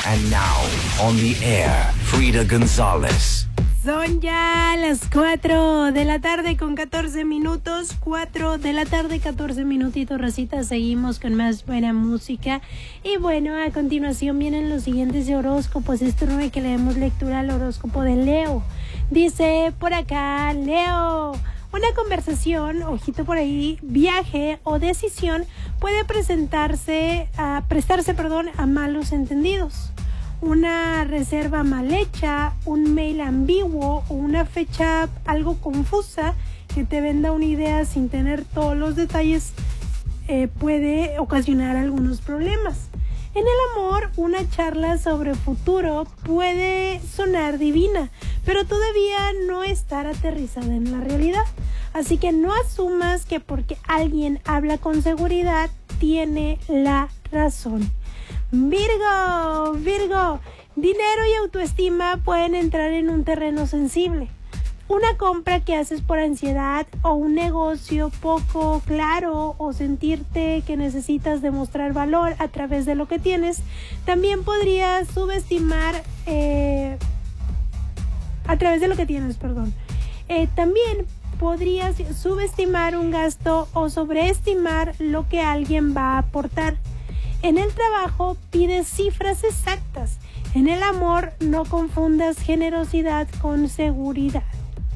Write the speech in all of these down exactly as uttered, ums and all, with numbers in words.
And now, on the air, Frida González. Son ya las cuatro de la tarde con catorce minutos, cuatro de la tarde, catorce minutitos, racita. Seguimos con más buena música. Y bueno, a continuación vienen los siguientes horóscopos. Esto no es que le demos lectura al horóscopo de Leo. Dice por acá, Leo, una conversación, ojito por ahí, viaje o decisión puede presentarse, a, prestarse, perdón, a malos entendidos. Una reserva mal hecha, un mail ambiguo o una fecha algo confusa que te venda una idea sin tener todos los detalles eh, puede ocasionar algunos problemas. En el amor, una charla sobre futuro puede sonar divina, pero todavía no estar aterrizada en la realidad. Así que no asumas que porque alguien habla con seguridad tiene la razón. Virgo, Virgo, dinero y autoestima pueden entrar en un terreno sensible. Una compra que haces por ansiedad o un negocio poco claro o sentirte que necesitas demostrar valor a través de lo que tienes, también podrías subestimar eh, a través de lo que tienes, perdón. Eh, también podrías subestimar un gasto o sobreestimar lo que alguien va a aportar. En el trabajo pides cifras exactas. En el amor no confundas generosidad con seguridad.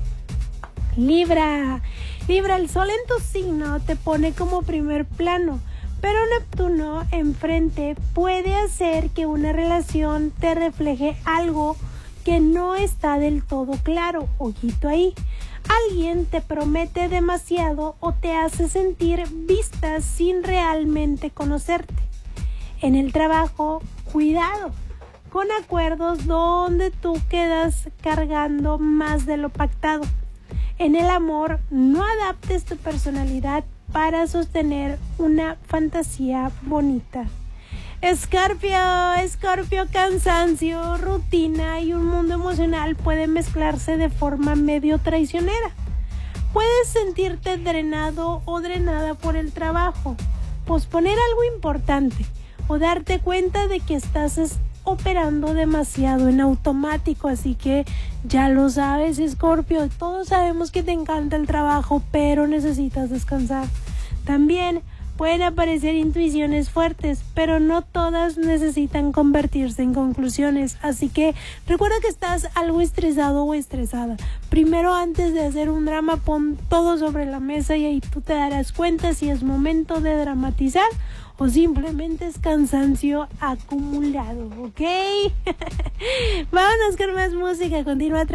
Libra, Libra, el sol en tu signo te pone como primer plano, pero Neptuno enfrente puede hacer que una relación te refleje algo que no está del todo claro. Ojito ahí. Alguien te promete demasiado o te hace sentir vista sin realmente conocerte. En el trabajo, cuidado con acuerdos donde tú quedas cargando más de lo pactado. En el amor, no adaptes tu personalidad para sostener una fantasía bonita. Escorpio, Escorpio, cansancio, rutina y un mundo emocional pueden mezclarse de forma medio traicionera. Puedes sentirte drenado o drenada por el trabajo, posponer algo importante o darte cuenta de que estás operando demasiado en automático. Así que ya lo sabes, Escorpio, todos sabemos que te encanta el trabajo, pero necesitas descansar. También pueden aparecer intuiciones fuertes, pero no todas necesitan convertirse en conclusiones. Así que recuerda que estás algo estresado o estresada. Primero, antes de hacer un drama, pon todo sobre la mesa y ahí tú te darás cuenta si es momento de dramatizar o simplemente es cansancio acumulado, ¿ok? Vámonos con más música. Continúa.